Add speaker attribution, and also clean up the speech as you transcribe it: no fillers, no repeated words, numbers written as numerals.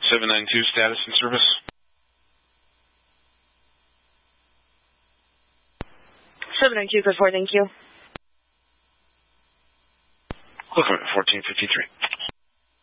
Speaker 1: 792 status and service.
Speaker 2: Code 4, thank you.
Speaker 1: Look at 1453.